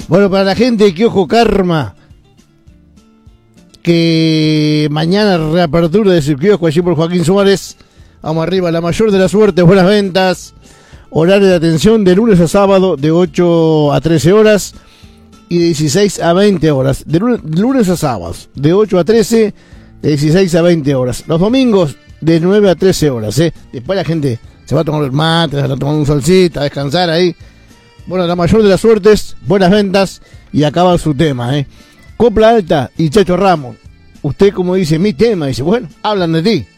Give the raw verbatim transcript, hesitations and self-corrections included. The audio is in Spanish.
Bueno, para la gente de Kiosco Karma, que mañana reapertura de su kiosco allí por Joaquín Suárez. Vamos arriba, la mayor de la suerte, buenas ventas. Horario de atención de lunes a sábado de ocho a trece horas y de dieciséis a veinte horas. De lunes, lunes a sábados de ocho a trece, de dieciséis a veinte horas. Los domingos de nueve a trece horas. ¿eh? Después la gente se va a tomar el mate, se va a tomar un solcito, a descansar ahí. Bueno, la mayor de las suertes, buenas ventas y acaba su tema. ¿eh? Copla Alta y Chacho Ramos. Usted, como dice, mi tema, dice, bueno, hablan de ti.